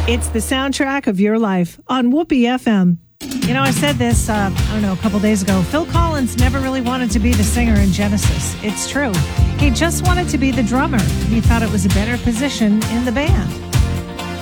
It's the soundtrack of your life on Whoopee FM. You know, I said this, a couple days ago. Phil Collins never really wanted to be the singer in Genesis. It's true. He just wanted to be the drummer. He thought it was a better position in the band.